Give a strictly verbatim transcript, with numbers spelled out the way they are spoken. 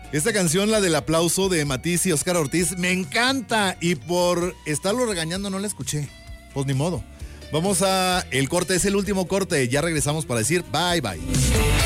Esta canción, la del aplauso de Matiz y Óscar Ortiz, me encanta. Y por estarlo regañando no la escuché. Pues ni modo. Vamos a el corte, es el último corte. Ya regresamos para decir bye bye.